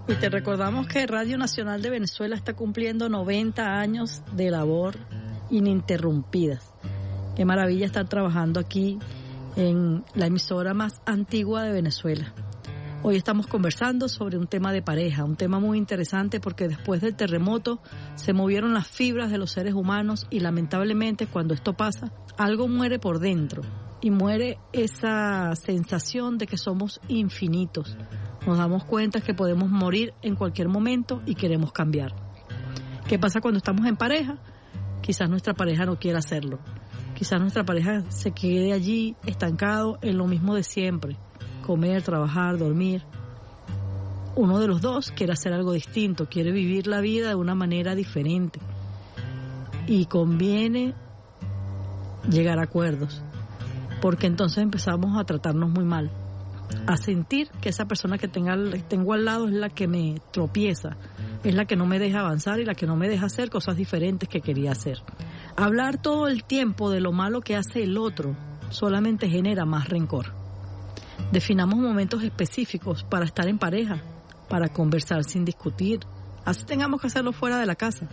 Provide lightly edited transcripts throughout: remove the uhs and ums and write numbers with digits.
Y te recordamos que Radio Nacional de Venezuela está cumpliendo 90 años de labor ininterrumpidas. Qué maravilla estar trabajando aquí en la emisora más antigua de Venezuela. Hoy estamos conversando sobre un tema de pareja, un tema muy interesante porque después del terremoto se movieron las fibras de los seres humanos y lamentablemente cuando esto pasa, algo muere por dentro y muere esa sensación de que somos infinitos. Nos damos cuenta que podemos morir en cualquier momento y queremos cambiar. ¿Qué pasa cuando estamos en pareja? Quizás nuestra pareja no quiera hacerlo. Quizás nuestra pareja se quede allí estancado en lo mismo de siempre. Comer, trabajar, dormir. Uno de los dos quiere hacer algo distinto, quiere vivir la vida de una manera diferente. Y conviene llegar a acuerdos, porque entonces empezamos a tratarnos muy mal, a sentir que esa persona que tengo al lado es la que me tropieza, es la que no me deja avanzar y la que no me deja hacer cosas diferentes que quería hacer. Hablar todo el tiempo de lo malo que hace el otro solamente genera más rencor. Definamos momentos específicos para estar en pareja, para conversar sin discutir, así tengamos que hacerlo fuera de la casa.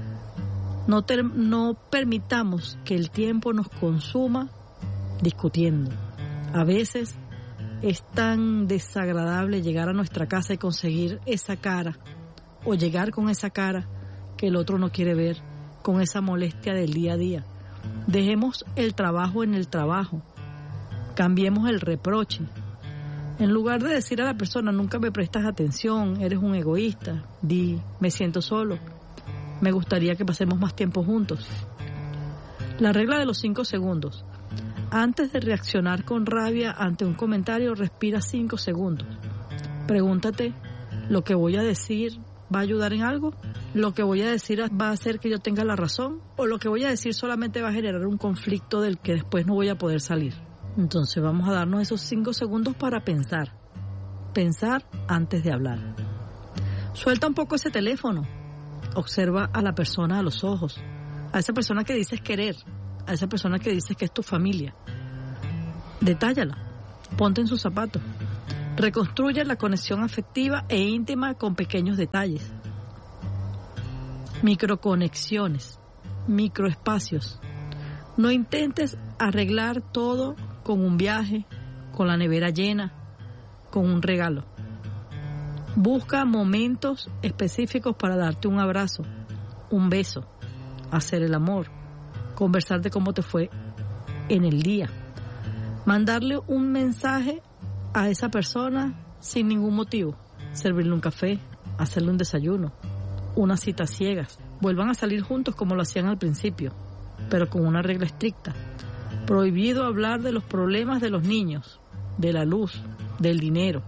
No permitamos que el tiempo nos consuma discutiendo. A veces es tan desagradable llegar a nuestra casa y conseguir esa cara, o llegar con esa cara que el otro no quiere ver, con esa molestia del día a día. Dejemos el trabajo en el trabajo, cambiemos el reproche. En lugar de decir a la persona, nunca me prestas atención, eres un egoísta, di, me siento solo, me gustaría que pasemos más tiempo juntos. La regla de los 5 segundos. Antes de reaccionar con rabia ante un comentario, respira 5 segundos. Pregúntate, ¿lo que voy a decir va a ayudar en algo? ¿Lo que voy a decir va a hacer que yo tenga la razón? ¿O lo que voy a decir solamente va a generar un conflicto del que después no voy a poder salir? Entonces vamos a darnos esos 5 segundos para pensar. Pensar antes de hablar. Suelta un poco ese teléfono. Observa a la persona a los ojos. A esa persona que dices querer. A esa persona que dices que es tu familia. Detállala. Ponte en sus zapatos. Reconstruye la conexión afectiva e íntima con pequeños detalles. Microconexiones. Microespacios. No intentes arreglar todo con un viaje, con la nevera llena, con un regalo. Busca momentos específicos para darte un abrazo, un beso, hacer el amor, conversar de cómo te fue en el día, mandarle un mensaje a esa persona sin ningún motivo, servirle un café, hacerle un desayuno, una cita ciegas. Vuelvan a salir juntos como lo hacían al principio, pero con una regla estricta. Prohibido hablar de los problemas de los niños, de la luz, del dinero.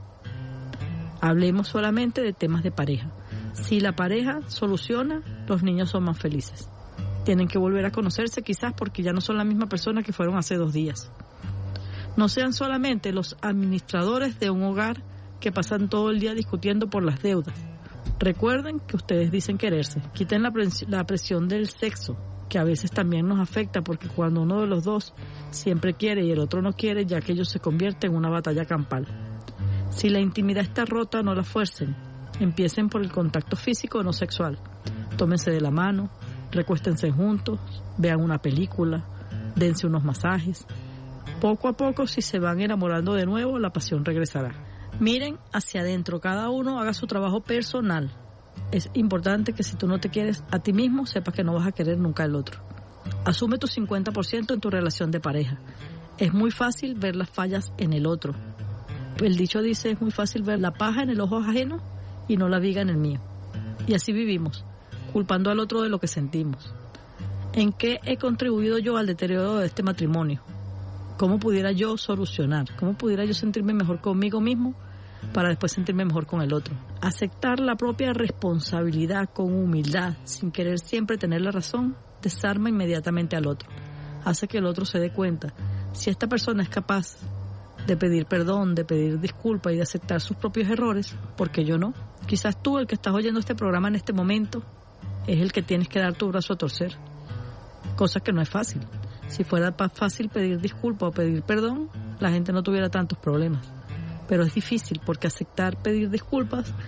Hablemos solamente de temas de pareja. Si la pareja soluciona, los niños son más felices. Tienen que volver a conocerse quizás porque ya no son la misma persona que fueron hace 2 días. No sean solamente los administradores de un hogar que pasan todo el día discutiendo por las deudas. Recuerden que ustedes dicen quererse. Quiten la presión del sexo, que a veces también nos afecta porque cuando uno de los dos siempre quiere y el otro no quiere, ya aquello se convierte en una batalla campal. Si la intimidad está rota, no la fuercen. Empiecen por el contacto físico, no sexual. Tómense de la mano, recuéstense juntos, vean una película, dense unos masajes. Poco a poco, si se van enamorando de nuevo, la pasión regresará. Miren hacia adentro, cada uno haga su trabajo personal. Es importante que si tú no te quieres a ti mismo, sepas que no vas a querer nunca al otro. Asume tu 50% en tu relación de pareja. Es muy fácil ver las fallas en el otro. El dicho dice, es muy fácil ver la paja en el ojo ajeno y no la viga en el mío. Y así vivimos, culpando al otro de lo que sentimos. ¿En qué he contribuido yo al deterioro de este matrimonio? ¿Cómo pudiera yo solucionar? ¿Cómo pudiera yo sentirme mejor conmigo mismo para después sentirme mejor con el otro? Aceptar la propia responsabilidad con humildad, sin querer siempre tener la razón, desarma inmediatamente al otro. Hace que el otro se dé cuenta. Si esta persona es capaz de pedir perdón, de pedir disculpas y de aceptar sus propios errores, ¿por qué yo no? Quizás tú, el que estás oyendo este programa en este momento, es el que tienes que dar tu brazo a torcer. Cosa que no es fácil. Si fuera fácil pedir disculpas o pedir perdón, la gente no tuviera tantos problemas. Pero es difícil porque aceptar pedir disculpas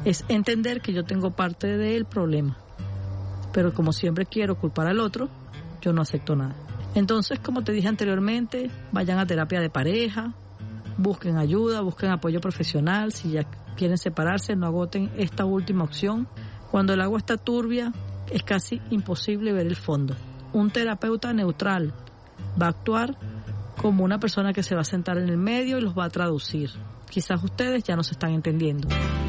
Es entender que yo tengo parte del problema, pero como siempre quiero culpar al otro, yo no acepto nada. Entonces, como te dije anteriormente, vayan a terapia de pareja, busquen ayuda, busquen apoyo profesional. Si ya quieren separarse, no agoten esta última opción. Cuando el agua está turbia, es casi imposible ver el fondo. Un terapeuta neutral va a actuar como una persona que se va a sentar en el medio y los va a traducir. Quizás ustedes ya no se están entendiendo.